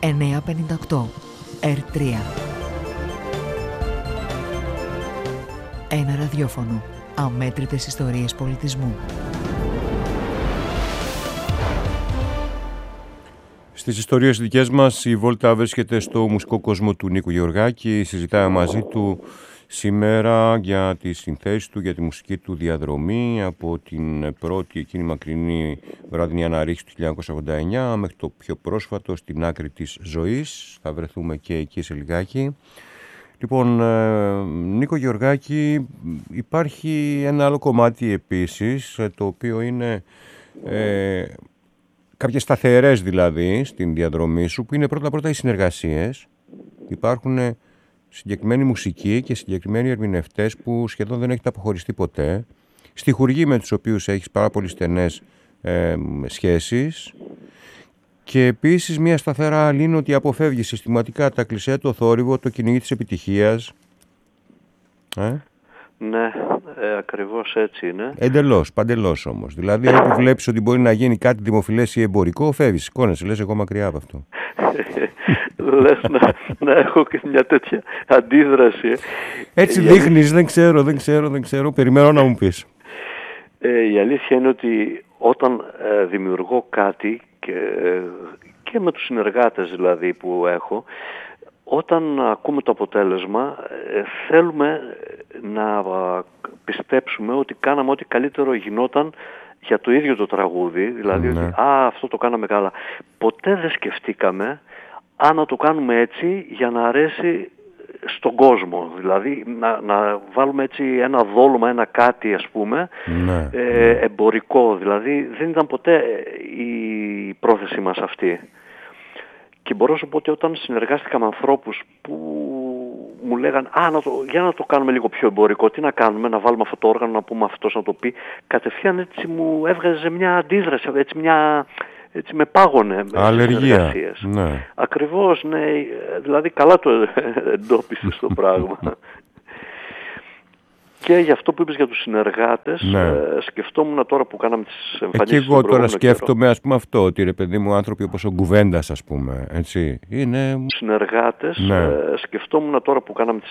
958 R3. Ένα ραδιόφωνο. Αμέτρητες ιστορίες πολιτισμού. Στις ιστορίες δικές μας η βόλτα βρίσκεται στο μουσικό κόσμο του Νίκου Γεωργάκη. Συζητάμε μαζί του σήμερα για τις συνθέσεις του, για τη μουσική του διαδρομή από την πρώτη εκείνη μακρινή βράδυνη αναρρίχηση του 1989 μέχρι το πιο πρόσφατο στην άκρη της ζωής. Θα βρεθούμε και εκεί σε λιγάκι. Λοιπόν, Νίκο Γεωργάκη, υπάρχει ένα άλλο κομμάτι επίσης, το οποίο είναι κάποιες σταθερές δηλαδή στην διαδρομή σου, που είναι πρώτα οι συνεργασίες. Υπάρχουν συγκεκριμένη μουσική και συγκεκριμένοι ερμηνευτές που σχεδόν δεν έχετε αποχωριστεί ποτέ, στιχουργοί με τους οποίους έχεις πάρα πολύ στενές σχέσεις, και επίσης μια σταθερά άλλη είναι ότι αποφεύγει συστηματικά τα κλισέ, το θόρυβο, το κυνήγι της επιτυχίας. Ναι, ακριβώς έτσι είναι. Παντελώς όμως. Δηλαδή, όπου βλέπεις ότι μπορεί να γίνει κάτι δημοφιλές ή εμπορικό, φεύγεις, σηκώνεσαι, λες εγώ μακριά από αυτό. Λες να έχω και μια τέτοια αντίδραση. Έτσι δείχνεις, δεν ξέρω, περιμένω να μου πεις. Η αλήθεια είναι ότι όταν δημιουργώ κάτι και με τους συνεργάτες δηλαδή που έχω, όταν ακούμε το αποτέλεσμα, θέλουμε να πιστέψουμε ότι κάναμε ό,τι καλύτερο γινόταν για το ίδιο το τραγούδι, δηλαδή ότι αυτό το κάναμε καλά. Ποτέ δεν σκεφτήκαμε αν να το κάνουμε έτσι για να αρέσει στον κόσμο, δηλαδή να βάλουμε έτσι ένα δόλωμα, ένα κάτι ας πούμε, εμπορικό, δηλαδή δεν ήταν ποτέ η πρόθεση μας αυτή. Και μπορώ να σου πω ότι όταν συνεργάστηκα με ανθρώπους που μου λέγαν για να το κάνουμε λίγο πιο εμπορικό, τι να κάνουμε, να βάλουμε αυτό το όργανο, να πούμε αυτός να το πει, κατευθείαν έτσι μου έβγαζε μια αντίδραση, έτσι με πάγωνε. Αλλεργία. Ναι. Ακριβώς, ναι, δηλαδή καλά το εντόπισες το πράγμα. Και για αυτό που είπες για τους συνεργάτες, σκεφτόμουν τώρα που κάναμε τις εμφανίσεις. Και εγώ τώρα σκέφτομαι, ας πούμε, αυτό, ότι ρε παιδί μου, άνθρωποι όπως ο Κουβέντας, ας πούμε, έτσι, είναι... Συνεργάτες, σκεφτόμουν τώρα που κάναμε τις